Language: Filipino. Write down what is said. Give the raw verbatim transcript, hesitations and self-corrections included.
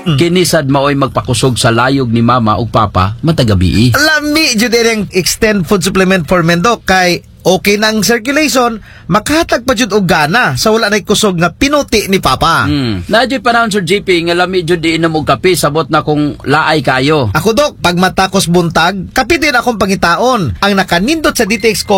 Kini sad maoy magpakusog sa layog ni mama ug papa matagabi. Lami jud ang extend food supplement for men dok kay okay nang circulation, makahatag pa jud og gana sa wala nay kusog nga pinuti ni papa. Hmm. Nadyo panahon Sir J P nga lami jud di inom og kape sabot na kung laay kayo. Ako dok, pag matakos buntag, kape din akong pangitaon. Ang nakanindot sa D T X